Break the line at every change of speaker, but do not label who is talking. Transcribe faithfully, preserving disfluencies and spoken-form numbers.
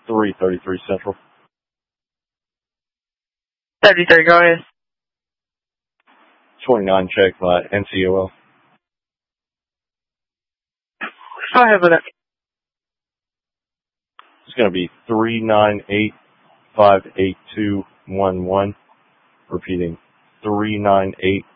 three thirty-three Central.
thirty-three, go ahead.
twenty-nine check by N C O L.
Go ahead with it.
It's going to be three nine eight five eight two one one. Repeating, three nine eight